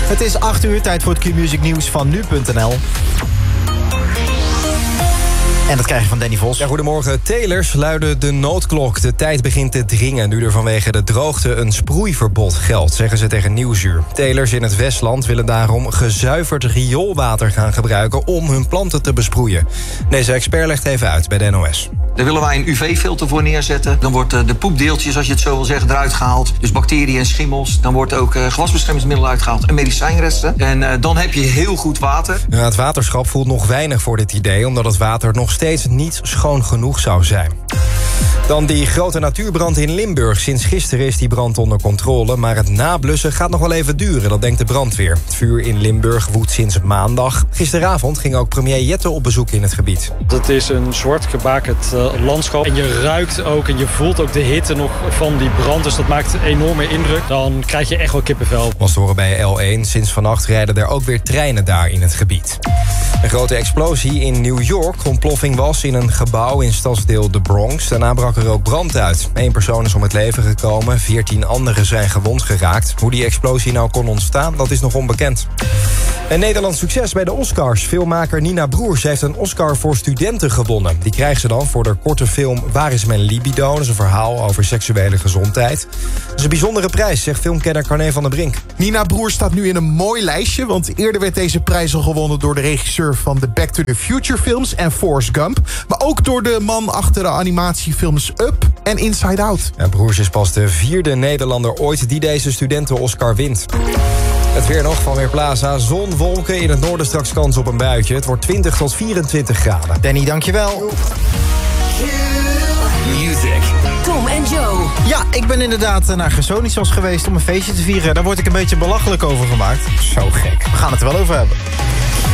Het is 8 uur, tijd voor het Q-Music nieuws van nu.nl. En dat krijg je van Danny Vos. Ja, goedemorgen. Telers luiden de noodklok. De tijd begint te dringen nu er vanwege de droogte een sproeiverbod geldt, zeggen ze tegen Nieuwsuur. Telers in het Westland willen daarom gezuiverd rioolwater gaan gebruiken om hun planten te besproeien. Deze expert legt even uit bij de NOS. Daar willen wij een UV-filter voor neerzetten. Dan wordt de poepdeeltjes, als je het zo wil zeggen, eruit gehaald. Dus bacteriën en schimmels. Dan wordt ook gewasbeschermingsmiddel uitgehaald en medicijnresten. En dan heb je heel goed water. Ja, het waterschap voelt nog weinig voor dit idee, omdat het water nog steeds niet schoon genoeg zou zijn. Dan die grote natuurbrand in Limburg. Sinds gisteren is die brand onder controle, maar het nablussen gaat nog wel even duren, dat denkt de brandweer. Het vuur in Limburg woedt sinds maandag. Gisteravond ging ook premier Jette op bezoek in het gebied. Het is een zwart gebakerd landschap. En je ruikt ook en je voelt ook de hitte nog van die brand. Dus dat maakt een enorme indruk. Dan krijg je echt wel kippenvel. Was te horen bij L1. Sinds vannacht rijden er ook weer treinen daar in het gebied. Een grote explosie in New York. Ontploffing was in een gebouw in stadsdeel de Bronx. Daarna brak er ook brand uit. 1 persoon is om het leven gekomen. 14 anderen zijn gewond geraakt. Hoe die explosie nou kon ontstaan, dat is nog onbekend. Een Nederlands succes bij de Oscars. Filmmaker Nina Broers heeft een Oscar voor studenten gewonnen. Die krijgt ze dan voor de korte film Waar is mijn libido? Dat is een verhaal over seksuele gezondheid. Dat is een bijzondere prijs, zegt filmkenner Carné van der Brink. Nina Broers staat nu in een mooi lijstje, want eerder werd deze prijs al gewonnen door de regisseur van de Back to the Future films en Forrest Gump. Maar ook door de man achter de animatiefilms Up en Inside Out. Ja, Broers is pas de 4e Nederlander ooit die deze studenten-Oscar wint. Het weer nog van Weerplaza. Zon, wolken, in het noorden straks kans op een buitje. Het wordt 20 tot 24 graden. Danny, dankjewel. Music. Tom en Joe. Ja, ik ben inderdaad naar Gersonisos geweest om een feestje te vieren. Daar word ik een beetje belachelijk over gemaakt. Zo gek. We gaan het er wel over hebben.